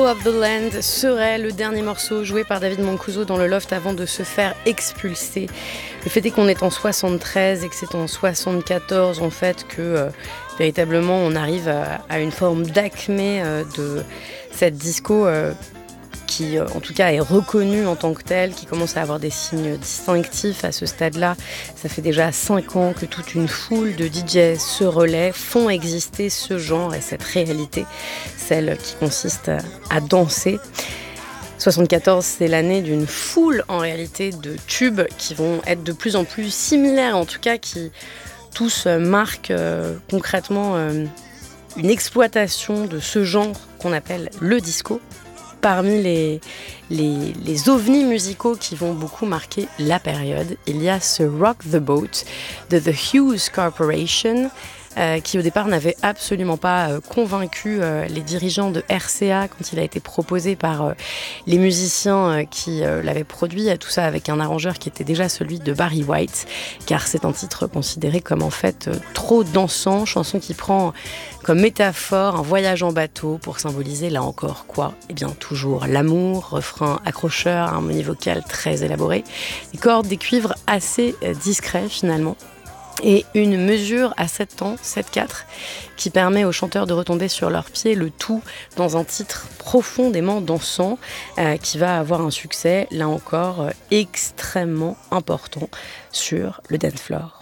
of the Land serait le dernier morceau joué par David Mancuso dans le loft avant de se faire expulser. Le fait est qu'on est en 73 et que c'est en 74 en fait que véritablement on arrive à une forme d'acmé de cette disco qui en tout cas est reconnue en tant que telle, qui commence à avoir des signes distinctifs à ce stade-là. Ça fait déjà 5 ans que toute une foule de DJ se relaient, font exister ce genre et cette réalité, celle qui consiste à danser. 74, c'est l'année d'une foule en réalité de tubes qui vont être de plus en plus similaires, en tout cas qui tous marquent concrètement une exploitation de ce genre qu'on appelle le disco. Parmi les ovnis musicaux qui vont beaucoup marquer la période, il y a ce Rock the Boat de The Hughes Corporation, qui au départ n'avait absolument pas convaincu les dirigeants de RCA quand il a été proposé par les musiciens qui l'avaient produit, tout ça avec un arrangeur qui était déjà celui de Barry White, car c'est un titre considéré comme en fait trop dansant, chanson qui prend comme métaphore un voyage en bateau pour symboliser là encore quoi ? Eh bien toujours l'amour, refrain accrocheur, harmonie vocale très élaborée, des cordes, des cuivres assez discrets finalement. Et une mesure à 7 temps, 7/4, qui permet aux chanteurs de retomber sur leurs pieds, le tout dans un titre profondément dansant, qui va avoir un succès, là encore, extrêmement important sur le dance floor.